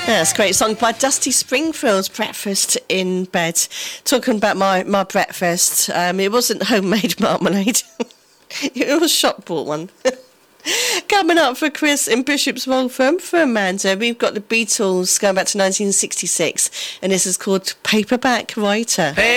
That's a great song by Dusty Springfield's Breakfast in Bed. Talking about my breakfast, it wasn't homemade marmalade. It was shop-bought one. Coming up for Chris in Bishop's Waltham for Amanda, we've got the Beatles going back to 1966, and this is called Paperback Writer.